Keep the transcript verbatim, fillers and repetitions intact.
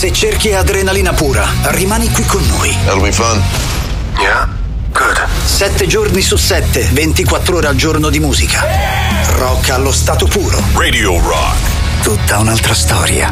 Se cerchi adrenalina pura, rimani qui con noi. That'll be fun. Yeah, good. Sette giorni su sette, ventiquattro ore al giorno di musica. Rock allo stato puro. Radio Rock. Tutta un'altra storia.